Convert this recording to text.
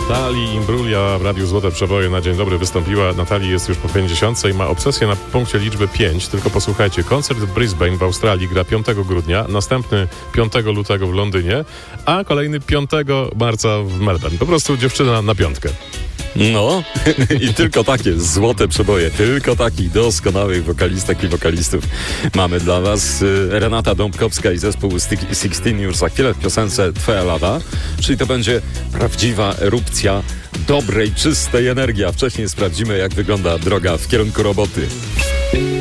Natalii Imbruglia w Radiu Złote Przeboje na dzień dobry wystąpiła. Natalii jest już po 50 i ma obsesję na punkcie liczby 5. Tylko posłuchajcie, koncert w Brisbane w Australii gra 5 grudnia, następny 5 lutego w Londynie, a kolejny 5 marca w Melbourne. Po prostu dziewczyna na piątkę. No i tylko takie złote przeboje, tylko takich doskonałych wokalistek i wokalistów mamy dla was. Renata Dąbkowska i zespół 16 już za chwilę w piosence Twoja lada, czyli to będzie prawdziwa erupcja dobrej, czystej energii, a wcześniej sprawdzimy, jak wygląda droga w kierunku roboty.